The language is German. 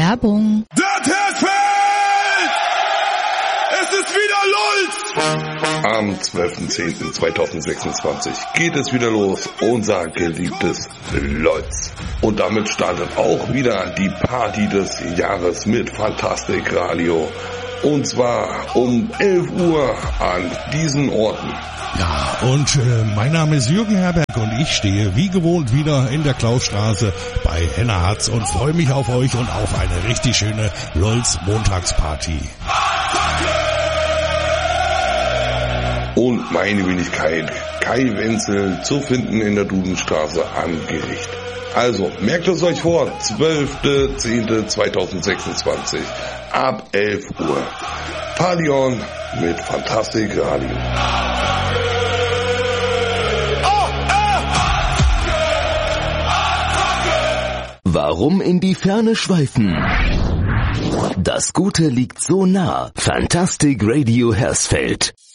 Werbung. Das Hersfeld! Es ist wieder Lulz! Am 12.10.2026 geht es wieder los, unser geliebtes Lulz. Und damit startet auch wieder die Party des Jahres mit Fantastic Radio. Und zwar um 11 Uhr an diesen Orten. Ja, und mein Name ist Jürgen Herberg und ich stehe wie gewohnt wieder in der Klausstraße bei Henna Hatz und freue mich auf euch und auf eine richtig schöne Lulz-Montagsparty. Und meine Wenigkeit, Kai Wenzel, zu finden in der Dudenstraße am Gericht. Also, merkt es euch vor, 12.10.2026 ab 11 Uhr. Party on mit Fantastic Radio. Warum in die Ferne schweifen? Das Gute liegt so nah. Fantastic Radio Hersfeld.